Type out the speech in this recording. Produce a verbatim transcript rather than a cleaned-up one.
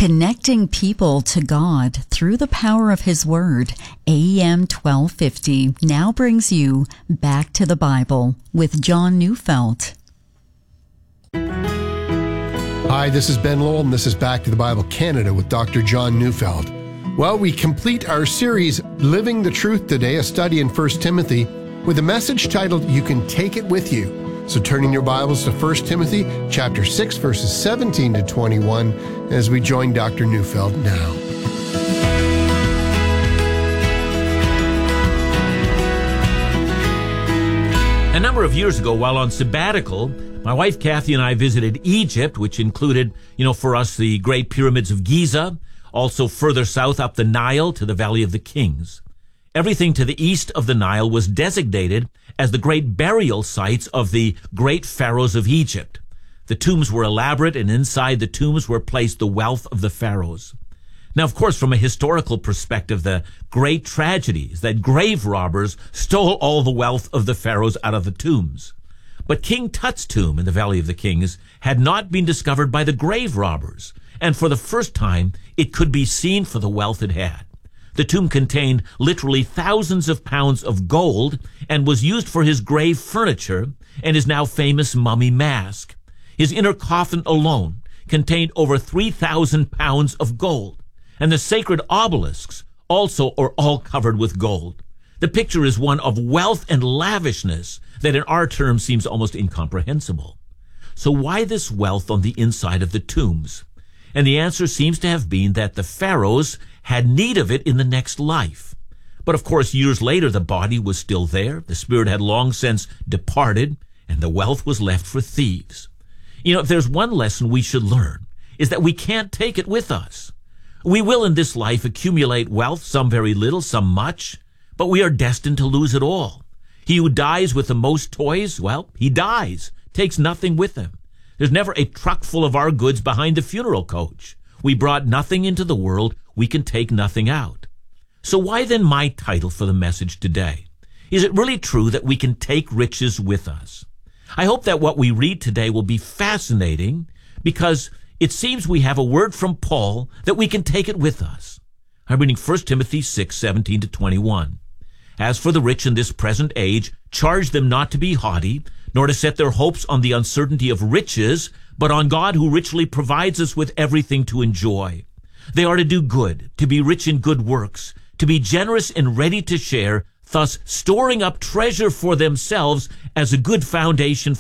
Connecting people to God through the power of His Word, A M twelve fifty now brings you Back to the Bible with John Neufeld. Hi, this is Ben Lowell, and this is Back to the Bible Canada with Doctor John Neufeld. Well, we complete our series, Living the Truth today, a study in First Timothy, with a message titled, You Can Take It With You. So turn in your Bibles to First Timothy chapter six, verses seventeen to twenty-one, as we join Doctor Neufeld now. A number of years ago, while on sabbatical, my wife Kathy and I visited Egypt, which included, you know, for us, the Great Pyramids of Giza, also further south up the Nile to the Valley of the Kings. Everything to the east of the Nile was designated as the great burial sites of the great pharaohs of Egypt. The tombs were elaborate, and inside the tombs were placed the wealth of the pharaohs. Now, of course, from a historical perspective, the great tragedy is that grave robbers stole all the wealth of the pharaohs out of the tombs. But King Tut's tomb in the Valley of the Kings had not been discovered by the grave robbers, and for the first time, it could be seen for the wealth it had. The tomb contained literally thousands of pounds of gold and was used for his grave furniture and his now famous mummy mask. His inner coffin alone contained over three thousand pounds of gold, and the sacred obelisks also are all covered with gold. The picture is one of wealth and lavishness that in our terms seems almost incomprehensible. So why this wealth on the inside of the tombs? And the answer seems to have been that the pharaohs had need of it in the next life. But of course, years later, the body was still there, the spirit had long since departed, and the wealth was left for thieves. You know, if there's one lesson we should learn, is that we can't take it with us. We will in this life accumulate wealth, some very little, some much, but we are destined to lose it all. He who dies with the most toys, well, he dies, takes nothing with him. There's never a truck full of our goods behind the funeral coach. We brought nothing into the world, we can take nothing out. So why then my title for the message today? Is it really true that we can take riches with us? I hope that what we read today will be fascinating because it seems we have a word from Paul that we can take it with us. I'm reading First Timothy six, seventeen to twenty-one. As for the rich in this present age, charge them not to be haughty, nor to set their hopes on the uncertainty of riches, but on God who richly provides us with everything to enjoy. They are to do good, to be rich in good works, to be generous and ready to share, thus storing up treasure for themselves as a good foundation